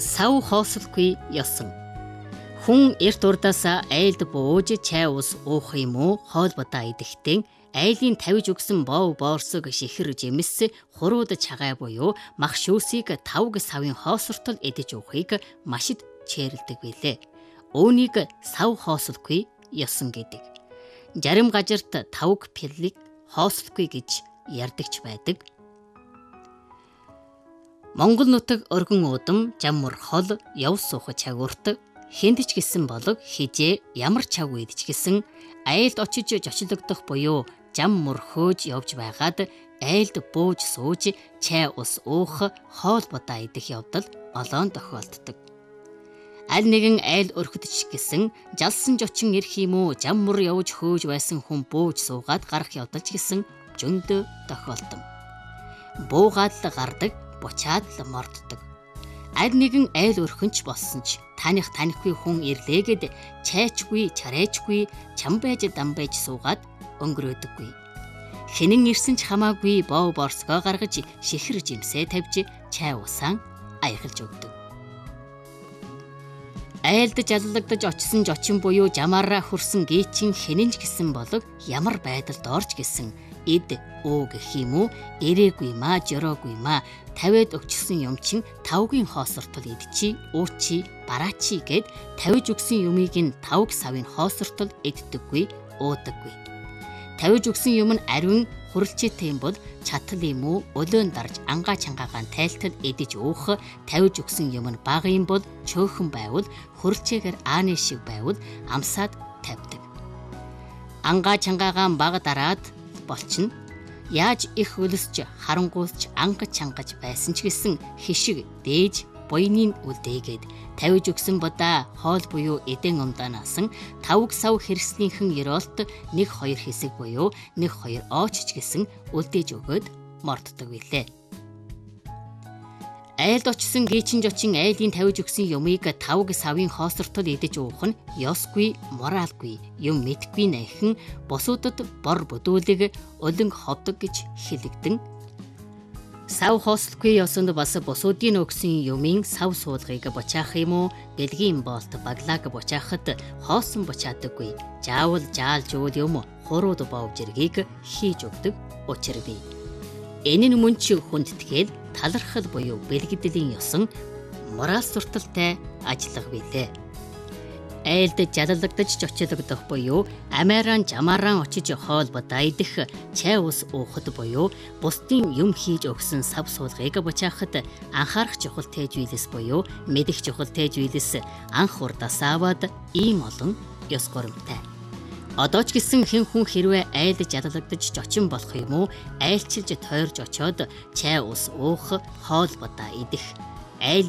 Сав хоосолгүй ёсон. Хүн эрт урдаасаа айлд бууж чай ус уух юм уу хоолбодоо идэхдээ айлын тавьж өгсөн бов боорсог шихэр жимс хурууд чагаа буюу мах шүүсийг тавг савын хоосортол идэж уухыг машид чэрлдэг билээ. Үүнийг сав хоосолгүй ёсон гэдэг. Жарим газарт тавг пирлиг хоосолгүй гэж ярьдагч байдаг. Монгол нутаг өргөн уудам жаммар хол яв суух чагуурт хэнд ч гисэн болог хижээ ямар чаг үед ч гисэн айлд очиж жочлогдох буюу жам мөрхөөж явж байгаад айлд бууж сууж чай ус уух хоол бодоо идэх явдал олоон тохиолддог. Аль нэгэн айл өрхөдөж гисэн жалсан жочин ирэх юм уу жам мөр явж хөөж байсан хүн бууж суугаад гарах явдал ч гисэн зөндөө тохиолдсон. Буугаад л гардаг, бучаад л морддог. Аль нэгэн айл өрхөнч болсон ч танихгүй хүн ирлээгэд чайчгүй, чарайчгүй, чам байж дам байж суугаад өнгөрөөдөггүй. Хинэн ирсэн ч хамаагүй бов борсгоо гаргаж шихэр жимсээ тавьж чай усаан аяхалж өгдөг. Айлд жаллагдаж очсон жочин буюу жамаараа хүрсэн гээчин хинэнч гисэн болог ямар байдалд орж гисэн эд өө гэх юм уу ирээгүй маа жороогүй маа тавиад өгчсөн юм чин тавгийн хоосортол идчи уучи бараачи гэд тавиж өгсөн юмыг нь тавг савын хоосортол иддэггүй уудаггүй. Тавиж өгсөн юм нь ариун хуралчээтэй юм бол чатал юм уу өлөөн дарж ангаа чангаагаан тайлтал идэж уух, тавиж өгсөн юм нь бага юм бол чөөхөн байвал хуралчээгээр ааны шиг байвал амсаад тавьдаг. Ангаа чангаагаан бага дараад болчихно. Яаж их өлсч харангуйсч анга чангаж байсан ч гэсэн хишиг дээж буйнын үлдээгээд тавиж өгсөн бодаа хоол буюу эдэн умдаанасан тавг сав хэрэгслийнхэн ёроолт 1-2 хэсэг буюу 1-2 ооч ч гэсэн үлдээж өгөөд морддог билээ. Айлд очсон гээчин жочин айлын тавиж өгсөн юмыг тавг савын хоосортол идэж уух нь ёсгүй, моралгүй, юм мэдгүй найхан бусуудад бор бүдүүлэг өлөн ховдог гэж хэлэгдэн. Сав хоосолгүй ёсонд бас бусуудын өгсөн юмын сав суулгыг бочаах юм уу, бэлгийн болт баглааг бочаахад хоосон бочаадаггүй. Заавал жаалж уул юм хурууд бовж иргийг хийж өгдөг учир бий. Энэ нь мөн ч хүндтгэл талархал буюу бэлгэдэлийн ёсон морал сурталтай ажиллах билээ. Айлд жаллагдаж жочлогдох буюу амааран жамааран очиж хоол бодоо идэх, чай ус уухад буюу бусдын юм хийж өгсөн сав суулгыг бочаахад анхаарах чухал тэжвэлэс буюу мэдэх чухал тэжвэлэс анх урдаас аваад ийм олон ёс горимтай. Одоо ч гэсэн хэн хүн хэрвээ айлд жаллагдаж жочин болох юм уу айлчилж тойрж очоод чай ус уух хоол бодоо идэх айл